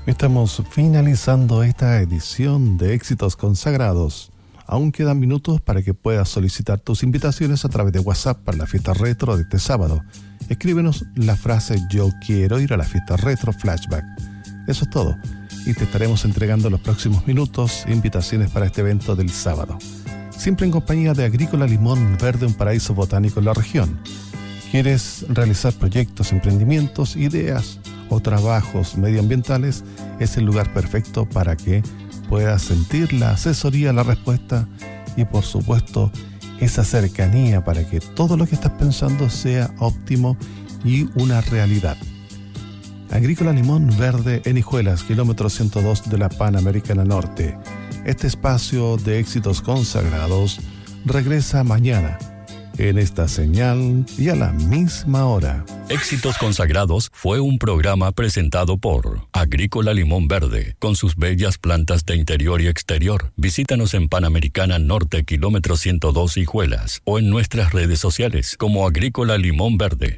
Estamos finalizando esta edición de Éxitos Consagrados. Aún quedan minutos para que puedas solicitar tus invitaciones a través de WhatsApp para la fiesta retro de este sábado. Escríbenos la frase "Yo quiero ir a la fiesta retro flashback". Eso es todo. Y te estaremos entregando en los próximos minutos invitaciones para este evento del sábado. Siempre en compañía de Agrícola Limón Verde, un paraíso botánico en la región. ¿Quieres realizar proyectos, emprendimientos, ideas o trabajos medioambientales? Es el lugar perfecto para que puedas sentir la asesoría, la respuesta y por supuesto esa cercanía para que todo lo que estás pensando sea óptimo y una realidad. Agrícola Limón Verde en Hijuelas, kilómetro 102 de la Panamericana Norte. Este espacio de Éxitos Consagrados regresa mañana en esta señal y a la misma hora. Éxitos Consagrados fue un programa presentado por Agrícola Limón Verde, con sus bellas plantas de interior y exterior. Visítanos en Panamericana Norte, kilómetro 102 Hijuelas, o en nuestras redes sociales como Agrícola Limón Verde.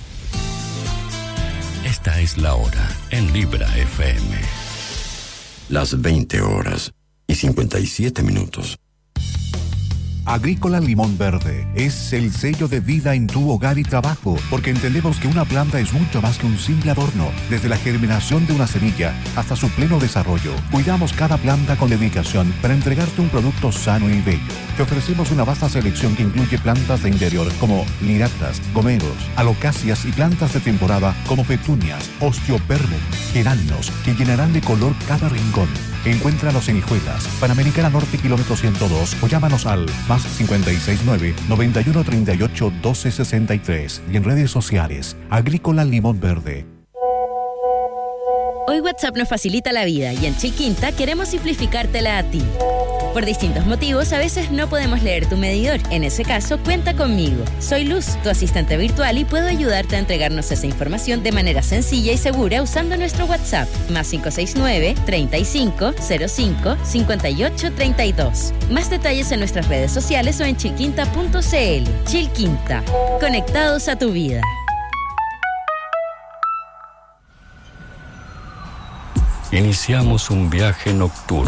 Esta es la hora en Libra FM. Las 20 horas y 57 minutos. Agrícola Limón Verde es el sello de vida en tu hogar y trabajo, porque entendemos que una planta es mucho más que un simple adorno. Desde la germinación de una semilla hasta su pleno desarrollo, cuidamos cada planta con dedicación para entregarte un producto sano y bello. Te ofrecemos una vasta selección que incluye plantas de interior como liractas, gomeros, alocacias y plantas de temporada como petunias, osteoperbum, geranios, que llenarán de color cada rincón. Encuéntranos en Hijuelas, Panamericana Norte, kilómetro 102, o llámanos al más 569-9138-1263 y en redes sociales, Agrícola Limón Verde. Hoy WhatsApp nos facilita la vida y en Chilquinta queremos simplificártela a ti. Por distintos motivos, a veces no podemos leer tu medidor. En ese caso, cuenta conmigo. Soy Luz, tu asistente virtual, y puedo ayudarte a entregarnos esa información de manera sencilla y segura usando nuestro WhatsApp, más 569-3505-5832. Más detalles en nuestras redes sociales o en chilquinta.cl. Chilquinta, conectados a tu vida. Iniciamos un viaje nocturno